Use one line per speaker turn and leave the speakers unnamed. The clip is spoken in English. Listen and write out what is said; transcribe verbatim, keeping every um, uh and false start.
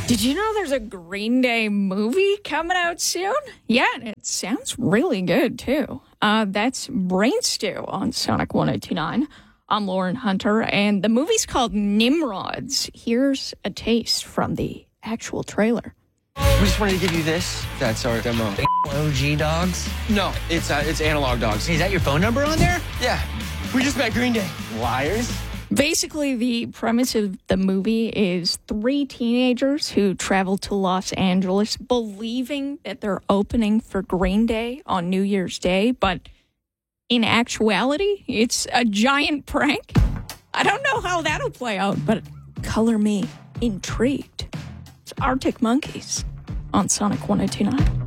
Did you know there's a Green Day movie coming out soon? Yeah, and it sounds really good, too. Uh, that's Brain Stew on Sonic one oh two nine. I'm Lauren Hunter, and the movie's called Nimrods. Here's a taste from the actual trailer.
We just wanted to give you this. That's our demo.
O G dogs?
No, it's uh, it's analog dogs.
Is that your phone number on there?
Yeah, we just met Green Day.
Liars.
Basically, the premise of the movie is three teenagers who travel to Los Angeles believing that they're opening for Green Day on New Year's Day, but in actuality, it's a giant prank. I don't know how that'll play out, but color me intrigued. It's Arctic Monkeys on Sonic one oh two nine.